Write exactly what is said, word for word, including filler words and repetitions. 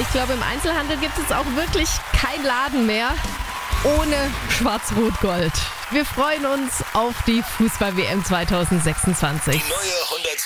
Ich glaube, im Einzelhandel gibt es auch wirklich kein Laden mehr ohne Schwarz-Rot-Gold. Wir freuen uns auf die Fußball-W M zwanzig sechsundzwanzig. Die neue